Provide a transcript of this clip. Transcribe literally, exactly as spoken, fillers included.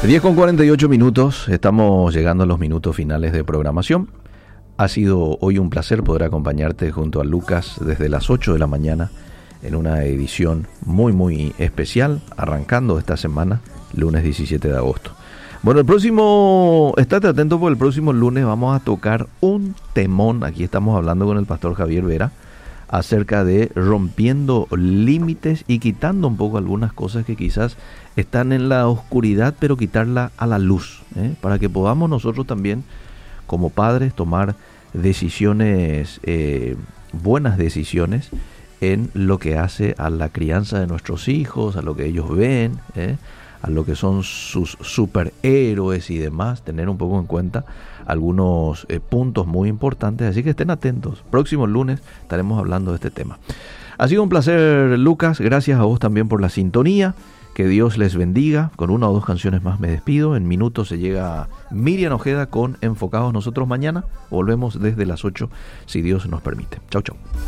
diez con cuarenta y ocho minutos, estamos llegando a los minutos finales de programación. Ha sido hoy un placer poder acompañarte junto a Lucas desde las ocho de la mañana en una edición muy muy especial, arrancando esta semana, lunes diecisiete de agosto. Bueno, el próximo, estate atento porque el próximo lunes vamos a tocar un temón. Aquí estamos hablando con el pastor Javier Vera acerca de rompiendo límites y quitando un poco algunas cosas que quizás están en la oscuridad, pero quitarla a la luz, ¿eh? Para que podamos nosotros también, como padres, tomar decisiones, eh, buenas decisiones en lo que hace a la crianza de nuestros hijos, a lo que ellos ven, ¿eh? a lo que son sus superhéroes y demás, tener un poco en cuenta algunos eh, puntos muy importantes, así que estén atentos. Próximo lunes estaremos hablando de este tema. Ha sido un placer, Lucas, gracias a vos también por la sintonía, que Dios les bendiga. Con una o dos canciones más me despido. En minutos se llega Miriam Ojeda con Enfocados. Nosotros mañana volvemos desde las ocho, si Dios nos permite. Chau, chau.